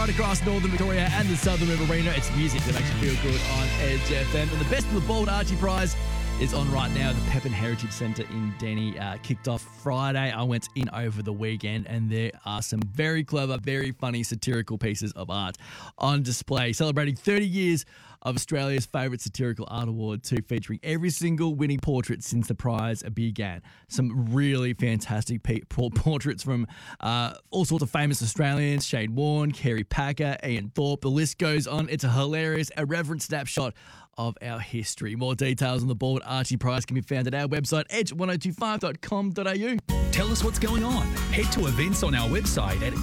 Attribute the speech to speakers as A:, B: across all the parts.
A: right across northern Victoria and the Southern Riverina. It's music that makes you feel good on Edge FM. And the Best of the Bold Archie Prize is on right now. The Pepin Heritage Centre in Denny kicked off Friday. I went in over the weekend and there are some very clever, very funny satirical pieces of art on display, celebrating 30 years of Australia's favourite satirical art award too, featuring every single winning portrait since the prize began. Some really fantastic portraits from all sorts of famous Australians: Shane Warne, Kerry Packer, Ian Thorpe. The list goes on. It's a hilarious, irreverent snapshot of our history. More details on the Bald Archie Prize can be found at our website, edge1025.com.au.
B: Tell us what's going on. Head to events on our website at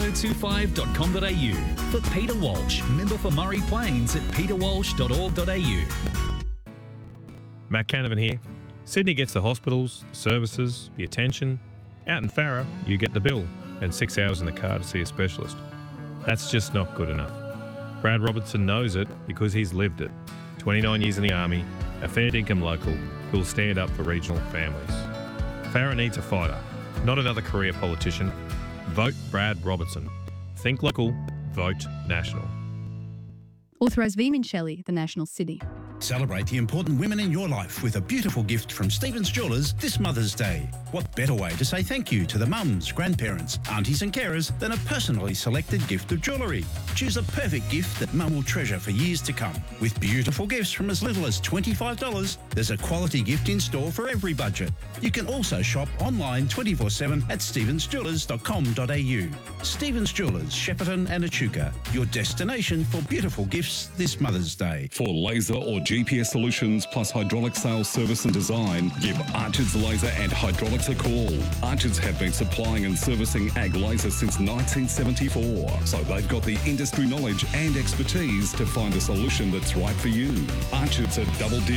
B: edge1025.com.au. For Peter Walsh, member for Murray Plains at peterwalsh.org.au.
C: Matt Canavan here. Sydney gets the hospitals, the services, the attention. Out in Farrer, you get the bill and 6 hours in the car to see a specialist. That's just not good enough. Brad Robertson knows it because he's lived it. 29 years in the Army, a fair income local who'll stand up for regional families. Farrer needs a fighter, not another career politician. Vote Brad Robertson. Think local, vote national.
D: Authorised V. Mincelli, The National City.
E: Celebrate the important women in your life with a beautiful gift from Stevens Jewellers this Mother's Day. What better way to say thank you to the mums, grandparents, aunties and carers than a personally selected gift of jewellery? Choose a perfect gift that mum will treasure for years to come. With beautiful gifts from as little as $25, there's a quality gift in store for every budget. You can also shop online 24/7 at stevensjewellers.com.au. Stevens Jewellers, Shepparton and Echuca, your destination for beautiful gifts this Mother's Day.
F: For laser or GPS solutions plus hydraulic sales, service and design, give Archerds Laser and Hydraulics a call. Archerds have been supplying and servicing ag laser since 1974, so they've got the industry knowledge and expertise to find a solution that's right for you. Archerds at Double Dip